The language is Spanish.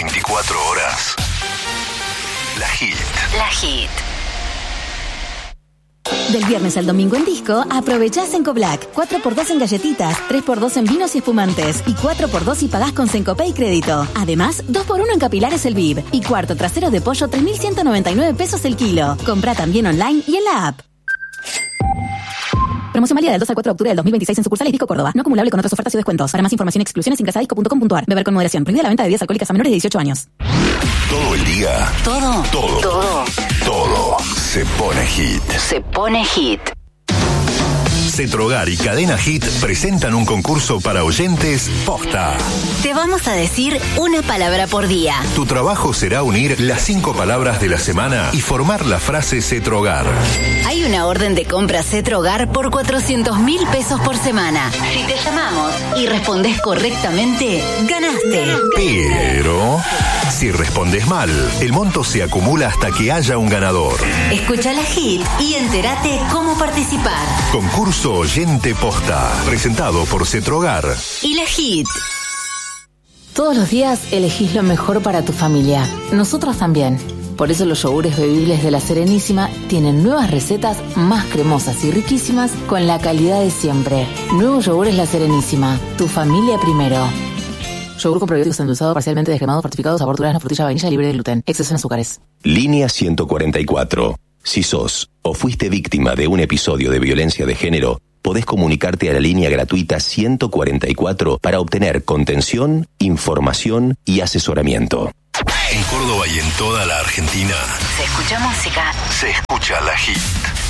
24 horas. La Hit. La Hit. Del viernes al domingo en Disco, aprovechá Sencoblack. 4x2 en galletitas, 3x2 en vinos y espumantes y 4x2 si pagás con Sencopay y crédito. Además, 2x1 en capilares El Viv y cuarto trasero de pollo 3.199 pesos el kilo. Comprá también online y en la app. Promoción válida del 2 al 4 de octubre del 2026 en sucursales Disco Córdoba. No acumulable con otras ofertas y descuentos. Para más información y exclusiones ingresa a disco.com.ar. Beber con moderación. Prohibida la venta de bebidas alcohólicas a menores de 18 años. Todo el día. Todo. Se pone hit. Se pone hit. Cetrogar y Cadena Hit presentan un concurso para oyentes posta. Te vamos a decir una palabra por día. Tu trabajo será unir las 5 palabras de la semana y formar la frase Cetrogar. Hay una orden de compra Cetrogar por 400.000 pesos por semana. Si te llamamos y respondes correctamente, ganaste. Pero si respondes mal, el monto se acumula hasta que haya un ganador. Escucha la Hit y entérate cómo participar. Concurso Oyente Posta, presentado por Cetrogar y la Hit. Todos los días elegís lo mejor para tu familia. Nosotros también. Por eso los yogures bebibles de La Serenísima tienen nuevas recetas más cremosas y riquísimas con la calidad de siempre. Nuevos yogures La Serenísima. Tu familia primero. Yogur con probióticos endulzado, parcialmente descremado, fortificado, sabor durazno, frutilla, vainilla, libre de gluten. Exceso en azúcares. Línea 144. Si sos o fuiste víctima de un episodio de violencia de género, podés comunicarte a la línea gratuita 144 para obtener contención, información y asesoramiento. En Córdoba y en toda la Argentina. Se escucha música. Se escucha la Hit.